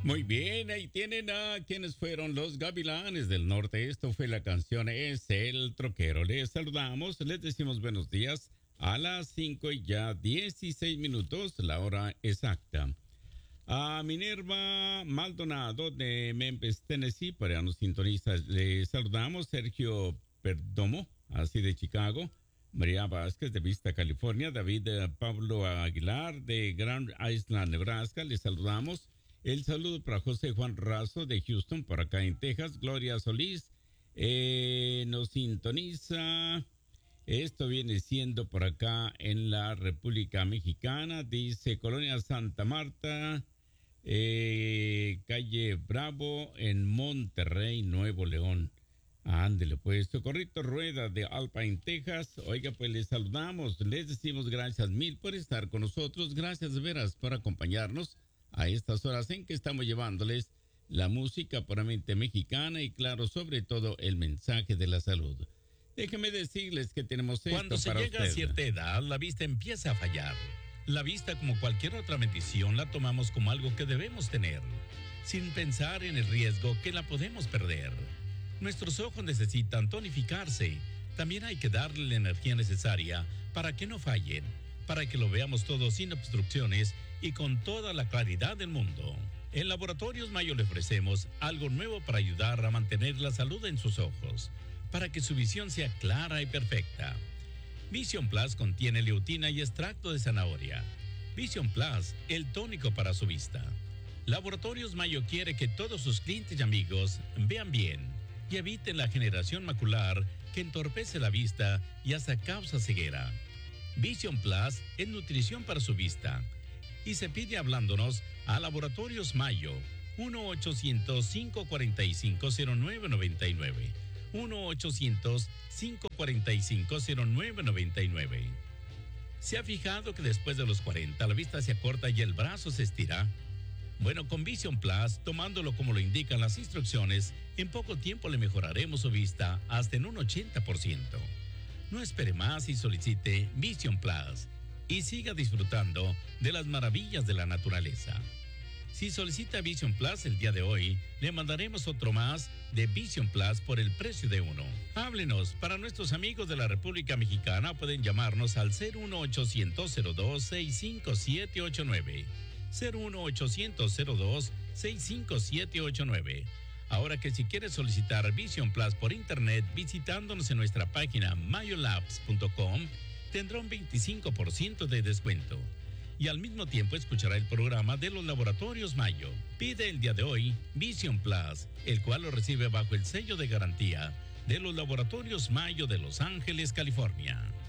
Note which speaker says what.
Speaker 1: Muy bien, ahí tienen a quienes fueron los Gavilanes del Norte. Esto fue la canción Es el Troquero. Les saludamos, les decimos buenos días a las 5:16, la hora exacta. A Minerva Maldonado de Memphis, Tennessee, para nos sintoniza, les saludamos. Sergio Perdomo, así de Chicago. María Vázquez de Vista, California. David Pablo Aguilar de Grand Island, Nebraska, les saludamos. El saludo para José Juan Razo de Houston, por acá en Texas. Gloria Solís nos sintoniza. Esto viene siendo por acá en la República Mexicana. Dice Colonia Santa Marta, calle Bravo, en Monterrey, Nuevo León. Ándele pues, Socorrito Rueda de Alpine, Texas. Oiga, pues les saludamos, les decimos gracias mil por estar con nosotros. Gracias de veras por acompañarnos a estas horas en que estamos llevándoles la música puramente mexicana y claro, sobre todo el mensaje de la salud. Déjeme decirles que tenemos esto
Speaker 2: Cuando se
Speaker 1: para
Speaker 2: llega
Speaker 1: usted.
Speaker 2: a cierta edad, la vista empieza a fallar. La vista, como cualquier otra bendición, la tomamos como algo que debemos tener, sin pensar en el riesgo que la podemos perder. Nuestros ojos necesitan tonificarse. También hay que darle la energía necesaria para que no fallen, para que lo veamos todo sin obstrucciones y con toda la claridad del mundo. En Laboratorios Mayo le ofrecemos algo nuevo para ayudar a mantener la salud en sus ojos, para que su visión sea clara y perfecta. Vision Plus contiene leutina y extracto de zanahoria. Vision Plus, el tónico para su vista. Laboratorios Mayo quiere que todos sus clientes y amigos vean bien y eviten la generación macular que entorpece la vista y hasta causa ceguera. Vision Plus es nutrición para su vista y se pide hablándonos a Laboratorios Mayo 1-800-545-0999 1-800-545-0999. ¿Se ha fijado que después de los 40 la vista se acorta y el brazo se estira? Bueno, con Vision Plus, tomándolo como lo indican las instrucciones, en poco tiempo le mejoraremos su vista hasta en un 80%. No espere más y solicite Vision Plus y siga disfrutando de las maravillas de la naturaleza. Si solicita Vision Plus el día de hoy, le mandaremos otro más de Vision Plus por el precio de uno. Háblenos, para nuestros amigos de la República Mexicana pueden llamarnos al 01800-265-789. 01800-02-65789. Ahora que si quieres solicitar Vision Plus por internet visitándonos en nuestra página mayolabs.com, tendrá un 25% de descuento. Y al mismo tiempo escuchará el programa de los Laboratorios Mayo. Pide el día de hoy Vision Plus, el cual lo recibe bajo el sello de garantía de los Laboratorios Mayo de Los Ángeles, California.